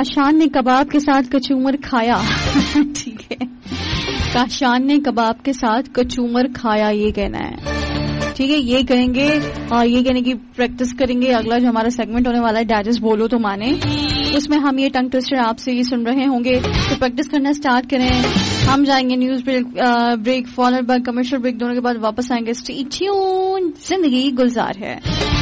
काशान ने कबाब के साथ कचूमर खाया। ठीक है, काशान ने कबाब के साथ कचूमर खाया, ये कहना है। ठीक है, ये करेंगे और ये कहने की प्रैक्टिस करेंगे। अगला जो हमारा सेगमेंट होने वाला है दैट इज बोलो तो माने, उसमें हम ये टंग ट्विस्टर आपसे ये सुन रहे होंगे, तो प्रैक्टिस करना स्टार्ट करें। हम जाएंगे news break followed by commercial break, दोनों के बाद वापस आएंगे। स्टे ट्यून्ड, जिंदगी गुलजार है।